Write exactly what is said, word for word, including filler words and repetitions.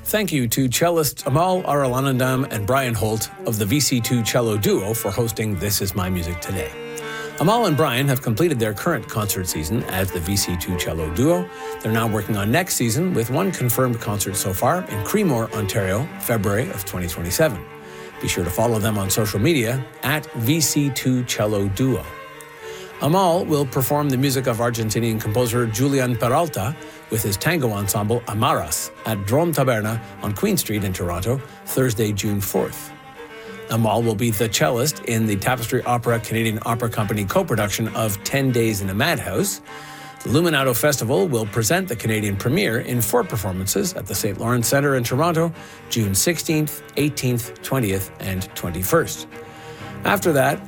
Thank you to cellists Amal Aralanandam and Brian Holt of the V C two Cello Duo for hosting This Is My Music Today. Amal and Brian have completed their current concert season as the V C two Cello Duo. They're now working on next season with one confirmed concert so far in Creemore, Ontario, February of twenty twenty-seven. Be sure to follow them on social media at V C two Cello Duo. Amal will perform the music of Argentinian composer Julian Peralta with his tango ensemble Amaras at Drom Taberna on Queen Street in Toronto, Thursday, June fourth. Amal will be the cellist in the Tapestry Opera Canadian Opera Company co-production of ten days in a Madhouse. The Luminato Festival will present the Canadian premiere in four performances at the Saint Lawrence Centre in Toronto, June sixteenth, eighteenth, twentieth, and twenty-first. After that,